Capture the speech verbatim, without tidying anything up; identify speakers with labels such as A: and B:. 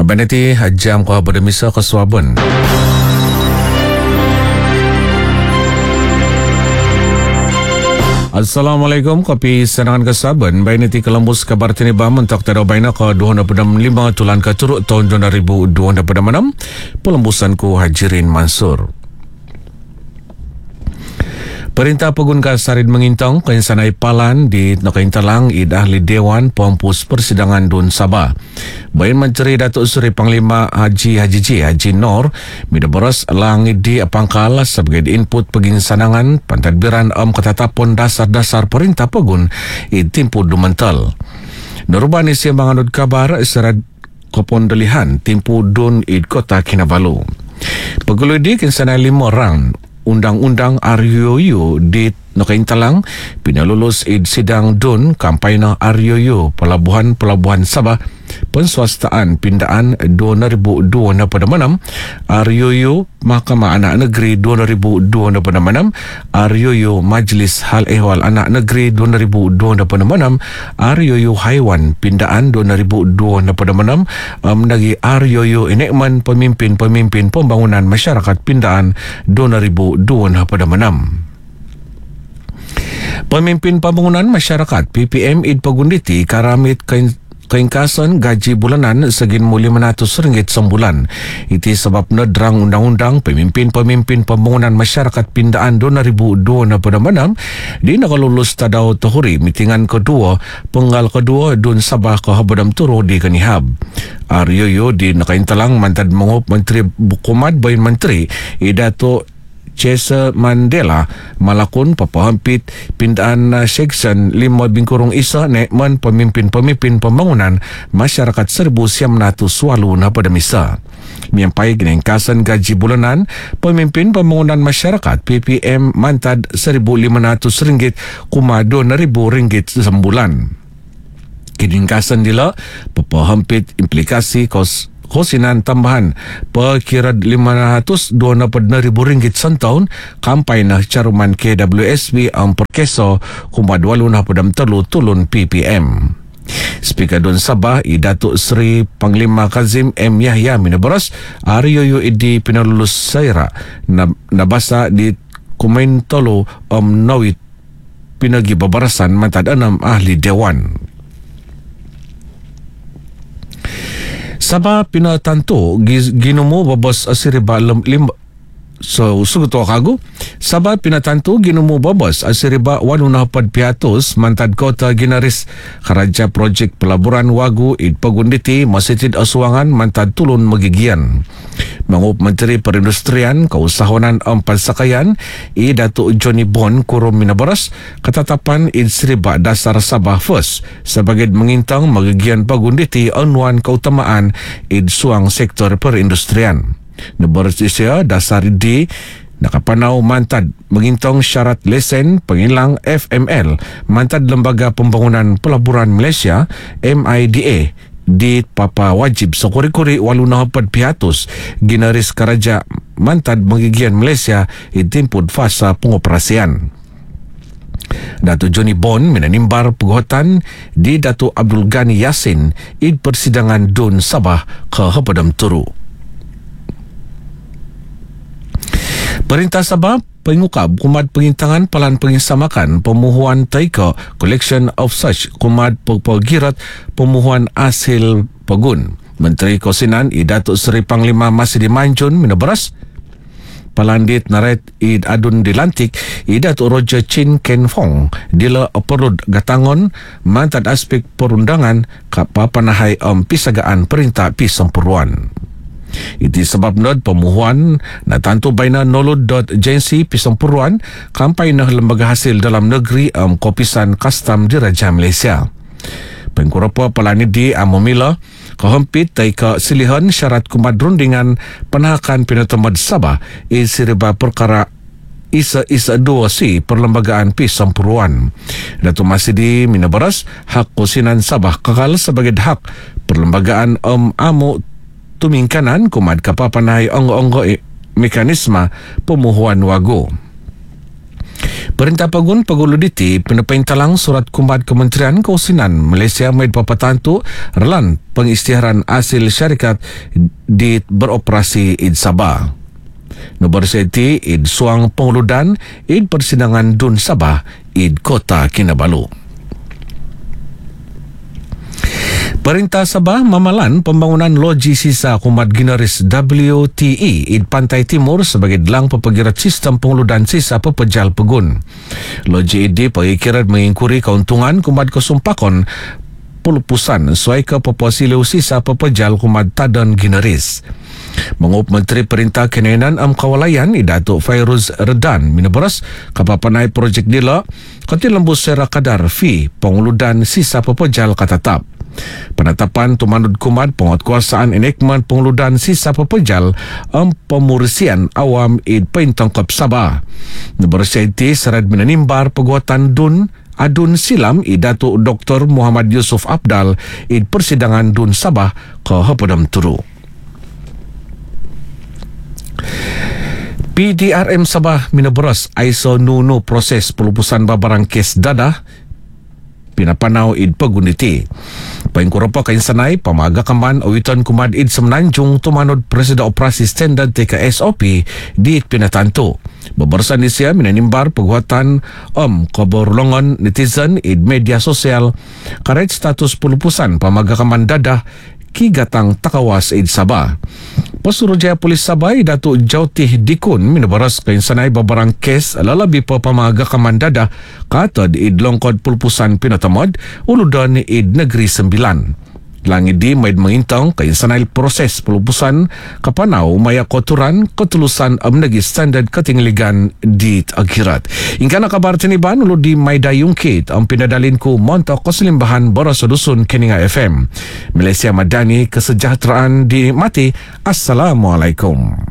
A: Banati jam ko berdemisa ke Suaben. Assalamualaikum, kopi senangan ke Saben. Baik nanti kelembus kabar tiniba mentok tadau baina ke dua ribu dua puluh lima tulan ke turut tahun dua ribu dua puluh enam. Pelembusanku Hajirin Mansur. Perintah Pegun Kasarid mengintang kensanai palan di Nakaintalang id ahli Dewan Pempus Persidangan Dun Sabah. Bayan Menteri Datuk Seri Panglima Haji Haji J Haji Nor mida beras lang di Pangkal sebagai input penginsanangan pentadbiran am ketatapun dasar-dasar Perintah Pegun id timpu dumental. Norban isi manganut kabar serat kopondelihan timpu dun id Kota Kinabalu. Peguludi kensanai lima orang Undang-Undang R U U di Nakaintalang pinalulus id sidang dun kampanye R U U Pelabuhan-Pelabuhan Sabah Penswastaan Pindaan dua ribu dua puluh enam R U U Mahkamah Anak Negeri dua ribu dua puluh enam R U U Majlis Hal Ehwal Anak Negeri dua ribu dua puluh enam R U U Haiwan Pindaan dua ribu dua puluh enam menagi R U U Enakmen Pemimpin-Pemimpin Pembangunan Masyarakat Pindaan dua ribu dua puluh enam. Pemimpin Pembangunan Masyarakat P P M id Pagunditi karamit kain keingkasan gaji bulanan segin mu lima ratus ringgit sembulan. Itu sebab nedrang undang-undang pemimpin-pemimpin pembangunan masyarakat pindaan dua ribu dua puluh enam di nakalulus tadau tohuri mitingan kedua penggal kedua Dun Sabah ke Habadam Turu di Kanihab. R U U di Nakaintalang mantad mengup Menteri Bukumat Bayin Menteri Idato Chesa Mandela malakun papahampit pindaan seksyen lima bingkurung isa nekman pemimpin-pemimpin pembangunan masyarakat seribu siam ratus walu na pada misa. Miampai genengkasan gaji bulanan pemimpin pembangunan masyarakat P P M mantad seribu lima ratus ringgit kuma dua ribu ringgit sebulan. Genengkasan dila papahampit implikasi kos kosinan tambahan perkira lima ratus dua puluh ribu ringgit setahun kampai na caruman K W S B ang perkeso kumad walu na padam telu tulun P P M. Speaker Dun Sabah Datuk Seri Panglima Kazim M Yahya minabaras R U U idi pinalulus saira na nabasa di kumain tolu om nawit pinagi babarasan mantad enam ahli dewan. Sabah pinatanto ginumo babos asiriba lim so suguto kago Sabah pinatanto ginumo babos asiriba wanunapad piatos mantad kota ginaris karaja projek pelaburan wagu id Pagunditi masitid asuangan mantad tulun magigian. Mangup Menteri Perindustrian Kausahawanan ang Pansakayan i Datuk Johnny Bon kurum minabaras ketatapan id seriba dasar Sabah first sebagai mengintang magigian Pagunditi anuan keutamaan id suang sektor perindustrian. Nabaras isya dasar di nakapanaw mantad mengintong syarat lesen pengilang F M L mantad Lembaga Pembangunan Pelaburan Malaysia M I D A di papa wajib sekuri-kuri walu nahapad piatus ginaris karaja mantad mengigian Malaysia itimpud fasa pengoperasian. Datuk Johnny Bon menanimbar peguhatan di Datuk Abdul Ghani Yassin id persidangan Dun Sabah ke Habadam Turu. Perintah Sabah pengukab kumad pengintangan palan pengisamakan pemuhuan taika collection of such kumad pegirat pemuhuan hasil pegun. Menteri Kosinan i Datuk Seri Panglima Masidi Manjun minabaras palandit naret id adun dilantik i Datuk Roger Chin Ken Fong dila perud gatangon mantad aspek perundangan kapapanahai am pisagaan perintah pisampuruan. Iti sebab nod pemuhuan na tantu baina nolod dot agensi pisampuruan kampai na lembaga hasil dalam negeri am kopisan custom di Raja Malaysia. Pengkurapa palanid di am memila kahampit tay ka silihan syarat kumad rundingan penahakan pinatamad Sabah i siriba perkara isa-isa dua si perlembagaan pisampuruan. Datuk Masidi minabaras hak kusinan Sabah kekal sebagai hak perlembagaan am amu tumingkanan kumad kapapanay onggo-onggo mekanisme pemuhuan wago. Perintah Pagun Paguluditi penepaintalang surat kumad Kementerian Keusinan Malaysia Maid Papatan tu relan pengisytiharan hasil syarikat di beroperasi id Sabah. Nomor seti id suang penguludan id persidangan Dun Sabah id Kota Kinabalu. Perintah Sabah mamalan pembangunan loji sisa kumat Ginaris W T E id Pantai Timur sebagai delang pepegirat sistem penguludan sisa pepejal pegun. Loji ini pengikiran mengingkuri keuntungan kumat kesumpakon pulupusan sesuai ke peposilio sisa pepejal kumat Tadan Ginaris. Mengup Menteri Perintah Kenenan Am Kawalayan Datuk Fairuz Redan minaberas kapapanai projek dila kati lembus sera kadar fee penguludan sisa pepejal katatap. Penetapan tumanut kumad penguatkuasaan enekmen penguludan sisa pepejal am pemursian awam id Pentongkap Sabah. Nebersyaiti serat menimbar peguatan Dun Adun Silam id Datuk Doktor Muhammad Yusuf Abdal id persidangan Dun Sabah ke Hapadam Turu. P D R M Sabah minaberas I S O nunu proses pelupusan babarang kes dadah pinapanau id Pagunditi. Paingkuropa kain sanay pamaga kaman awitan kumad id Semenanjung tumanod Presida Operasi Standard T K S O P di pinatanto. Bebersan isya minanimbar pagwatan om kaborlongon netizen id media sosial karet status pelupusan pamaga kaman dadah kigatang takawas id Sabah. Pasurujaya Polis Sabah Datuk Jautih Dikun minabaras kain sanay babarang kes lalabi pa pamaga kamandada katod id longkod pulpusan pinatamod uludan id Negeri Sembilan. Langit di maid mengintang kain sanay proses pulupusan kapanaw maya koturan ketulusan amnagi standard katingligan di akhirat. Ingka na kabar tiniban ulo di may dayungkit ang pinadalin ko montok kasalimbahan boros dusun Keninga F M. Malaysia Madani Kesejahteraan di Mati. Assalamualaikum.